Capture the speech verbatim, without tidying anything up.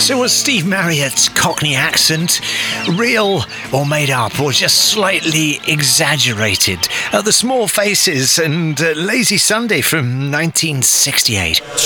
So was Steve Marriott's Cockney accent real or made up or just slightly exaggerated? Uh, the Small Faces and uh, Lazy Sunday from nineteen sixty-eight.